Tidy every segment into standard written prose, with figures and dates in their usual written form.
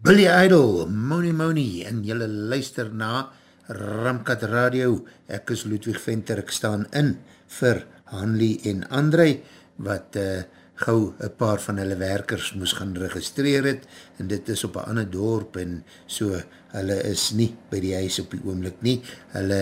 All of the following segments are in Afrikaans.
Billy Idol, Moni Moni, en jylle luister na Ramkat Radio. Ek is Ludwig Venter, ek staan in vir Hanlie en André, wat gauw een paar van hulle werkers moes gaan registreer het, en dit is op een ander dorp, en so, hulle is nie by die huis op die oomlik nie, hulle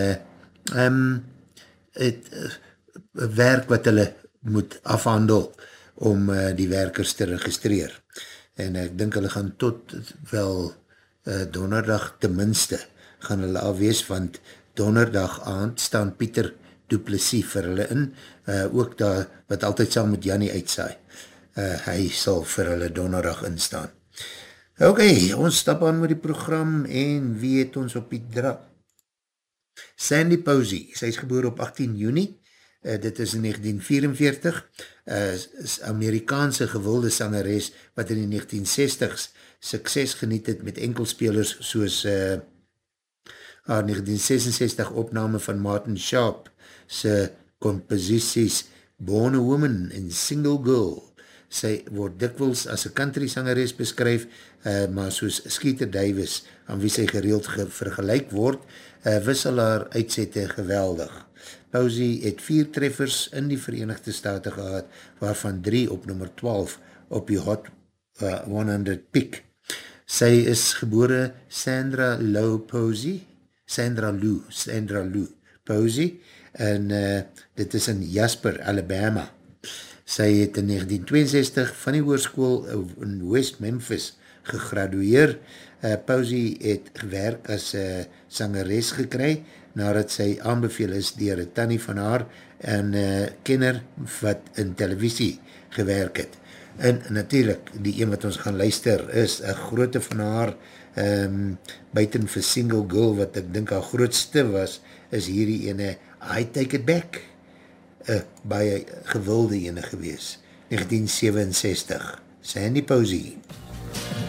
het werk wat hulle moet afhandel om die werkers te registreer. En ek dink hulle gaan tot wel donderdag ten minste gaan hulle afwees, want donderdag aand staan Pieter Du Plessis vir hulle in, ook daar wat altyd saam met Jannie uitsaai. Hy sal vir hulle donderdag instaan. Ok, ons stap aan met die program en wie het ons op die drap? Sandy Posey, sy is geboor op 18 Juni, dit is in 1944, is Amerikaanse gewilde sangeres wat in die 1960s sukses geniet het met enkelspelers soos haar 1966 opname van Martin Sharp sy composities Born a Woman en Single Girl. Sy word dikwels as een country sangeres beskryf, maar soos Skeeter Davis, aan wie sy gereeld vergelyk word, wissel haar uitsette geweldig. Posey het 4 treffers in die Verenigde Staten gehad, waarvan 3 op nummer 12 op die Hot 100 piek. Sy is gebore Sandra Lou Posey, Sandra Lou Posey, en dit is in Jasper, Alabama. Sy het in 1962 van die hoërskool in West Memphis gegradueer. Posey het gewerk as sangeres gekry, nadat sy aanbeveel is deur een tannie van haar en kenner wat in televisie gewerk het. En natuurlijk, die een wat ons gaan luister is een groote van haar, buiten vir Single Girl, wat ek dink haar grootste was, is hierdie ene I Take It Back, baie gewilde ene gewees, 1967, Sandy Posey.